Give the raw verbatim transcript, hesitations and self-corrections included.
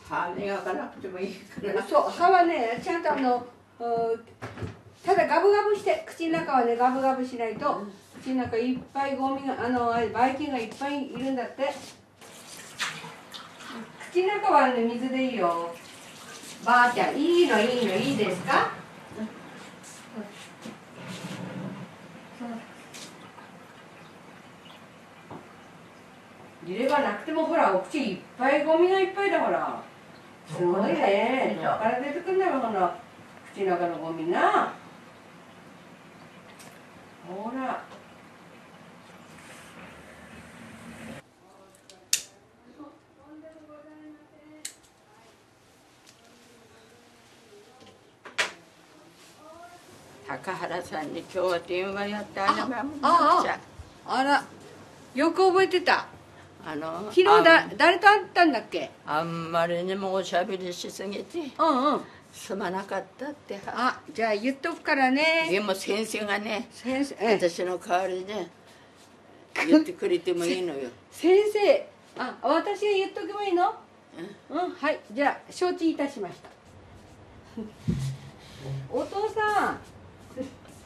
歯磨かなくてもいいから。 そう、歯はねちゃんとあのただガブガブして口の中はねガブガブしないと、うん、口の中いっぱいゴミがあのばい菌がいっぱいいるんだって。口の中はね水でいいよ。ばあちゃんいいのいいのいいですか？入れ歯なくてもほらお口いっぱいゴミがいっぱいだから。すごいね。どこから出てくるんだろうこの口の中のゴミが。ほら。 高原さんに今日は電話やってあればもうあああらよく覚えてた。 あの昨日だ誰と会ったんだっけ？ あんまりにもおしゃべりしすぎてうんうんすまなかったって。 あ、じゃあ言っとくからね。 でも先生がね先生私の代わりね言ってくれてもいいのよ。 先生あ私が言っとけばいいの？うん、うん、はいじゃあ承知いたしました。お父さん